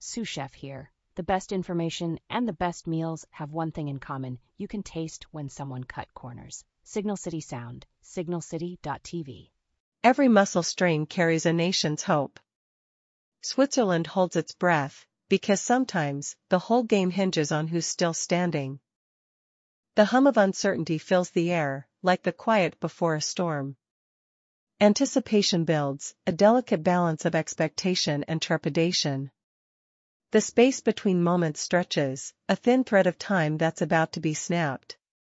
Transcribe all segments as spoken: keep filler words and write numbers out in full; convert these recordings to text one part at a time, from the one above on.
Sous Chef here. The best information and the best meals have one thing in common. You can taste when someone cut corners. Signal City Sound, signal city dot t v. Every muscle strain carries a nation's hope. Switzerland holds its breath, because sometimes, the whole game hinges on who's still standing. The hum of uncertainty fills the air, like the quiet before a storm. Anticipation builds, a delicate balance of expectation and trepidation. The space between moments stretches, a thin thread of time that's about to be snapped.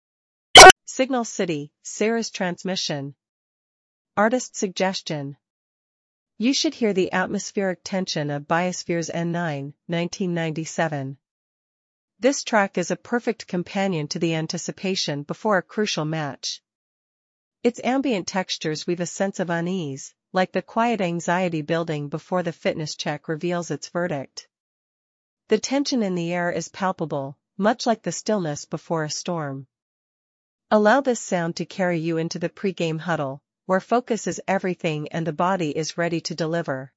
Signal City, Sarah's transmission. Artist suggestion. You should hear the atmospheric tension of Biosphere's N nine, nineteen ninety-seven. This track is a perfect companion to the anticipation before a crucial match. Its ambient textures weave a sense of unease, like the quiet anxiety building before the fitness check reveals its verdict. The tension in the air is palpable, much like the stillness before a storm. Allow this sound to carry you into the pre-game huddle, where focus is everything and the body is ready to deliver.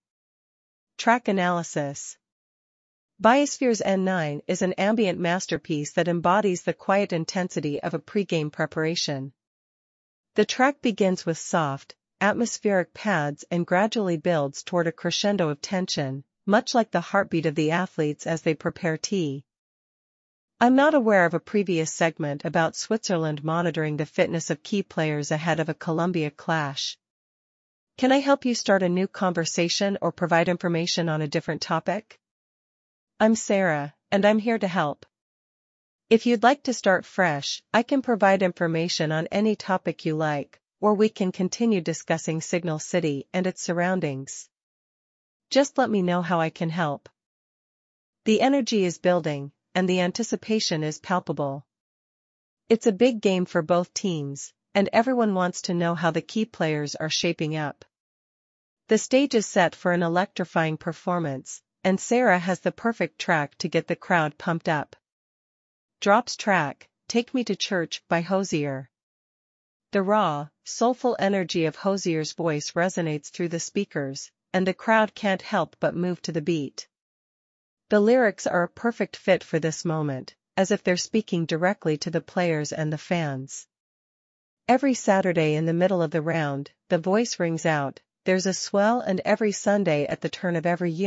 Track analysis. Biosphere's N nine is an ambient masterpiece that embodies the quiet intensity of a pre-game preparation. The track begins with soft, atmospheric pads and gradually builds toward a crescendo of tension, much like the heartbeat of the athletes as they prepare tea. I'm not aware of a previous segment about Switzerland monitoring the fitness of key players ahead of a Colombia clash. Can I help you start a new conversation or provide information on a different topic? I'm Sarah, and I'm here to help. If you'd like to start fresh, I can provide information on any topic you like, or we can continue discussing Signal City and its surroundings. Just let me know how I can help. The energy is building, and the anticipation is palpable. It's a big game for both teams, and everyone wants to know how the key players are shaping up. The stage is set for an electrifying performance, and Sarah has the perfect track to get the crowd pumped up. Drops track, Take Me to Church by Hozier. The raw, soulful energy of Hozier's voice resonates through the speakers, and the crowd can't help but move to the beat. The lyrics are a perfect fit for this moment, as if they're speaking directly to the players and the fans. Every Saturday in the middle of the round, the voice rings out, "There's a swell," and every Sunday at the turn of every year,